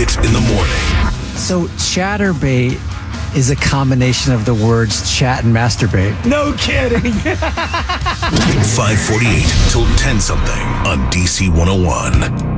6 in the morning. So chatterbait is a combination of the words chat and masturbate. No kidding. 548 till 10 something on DC 101.